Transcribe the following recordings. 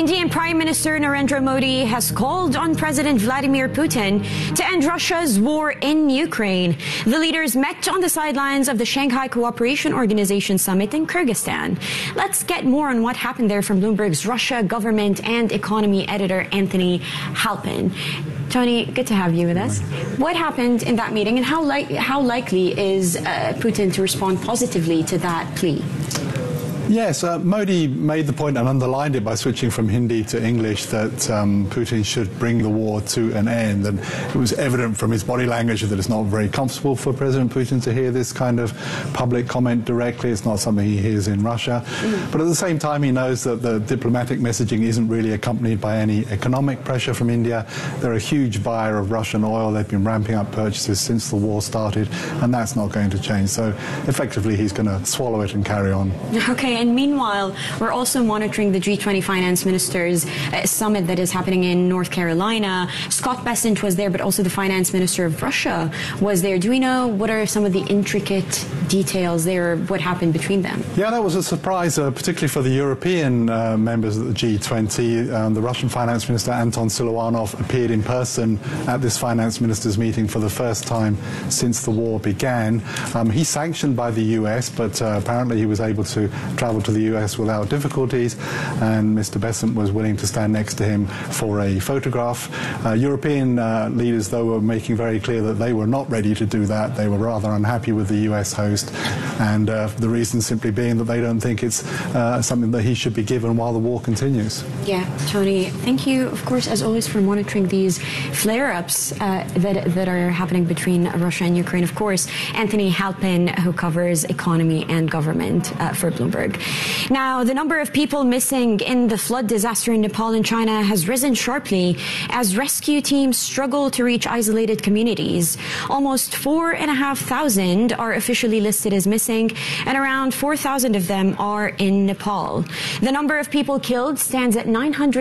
Indian Prime Minister Narendra Modi has called on President Vladimir Putin to end Russia's war in Ukraine. The leaders met on the sidelines of the Shanghai Cooperation Organization summit in Kyrgyzstan. Let's get more on what happened there from Bloomberg's Russia, government and economy editor Anthony Halpin. Tony, good to have you with us. What happened in that meeting, and how likely is Putin to respond positively to that plea? Yes, Modi made the point and underlined it by switching from Hindi to English that Putin should bring the war to an end. And it was evident from his body language that it's not very comfortable for President Putin to hear this kind of public comment directly. It's not something he hears in Russia. But at the same time, he knows that the diplomatic messaging isn't really accompanied by any economic pressure from India. They're a huge buyer of Russian oil. They've been ramping up purchases since the war started, and that's not going to change. So effectively, he's going to swallow it and carry on. Okay. And meanwhile, we're also monitoring the G20 finance ministers summit that is happening in North Carolina. Scott Bessent was there, but also the finance minister of Russia was there. Do we know what are some of the intricate details there, what happened between them? Yeah, that was a surprise, particularly for the European members of the G20. The Russian finance minister, Anton Siluanov, appeared in person at this finance ministers meeting for the first time since the war began. He's sanctioned by the US, but apparently he was able to travel to the US without difficulties, and Mr. Bessent was willing to stand next to him for a photograph. European leaders, though, were making very clear that they were not ready to do that. They were rather unhappy with the US host, and the reason simply being that they don't think it's something that he should be given while the war continues. Yeah, Tony, thank you, of course, as always, for monitoring these flare-ups that are happening between Russia and Ukraine. Of course, Anthony Halpin, who covers economy and government for Bloomberg. Now, the number of people missing in the flood disaster in Nepal and China has risen sharply as rescue teams struggle to reach isolated communities. Almost 4,500 are officially listed as missing, and around 4,000 of them are in Nepal. The number of people killed stands at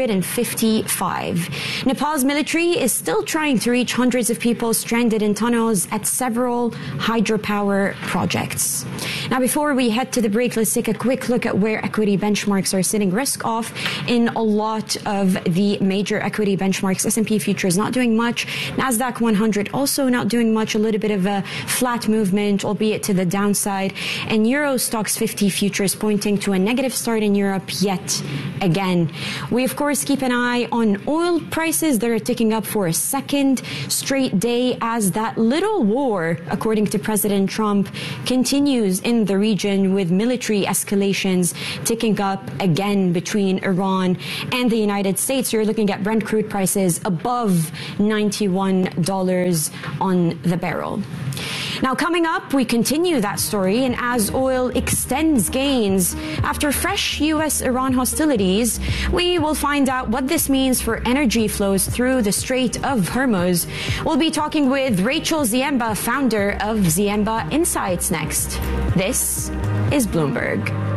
955. Nepal's military is still trying to reach hundreds of people stranded in tunnels at several hydropower projects. Now, before we head to the break, let's take a quick look at where equity benchmarks are sitting risk off in a lot of the major equity benchmarks. S&P futures not doing much. NASDAQ 100 also not doing much. A little bit of a flat movement, albeit to the downside. And Euro Stoxx 50 futures pointing to a negative start in Europe yet again. We, of course, keep an eye on oil prices that are ticking up for a second straight day as that little war, according to President Trump, continues in the region with military escalations ticking up again between Iran and the United States. You're looking at Brent crude prices above $91 on the barrel. Now, coming up, we continue that story, and as oil extends gains after fresh U.S.-Iran hostilities, we will find out what this means for energy flows through the Strait of Hormuz. We'll be talking with Rachel Ziemba, founder of Ziemba Insights, next. This is Bloomberg.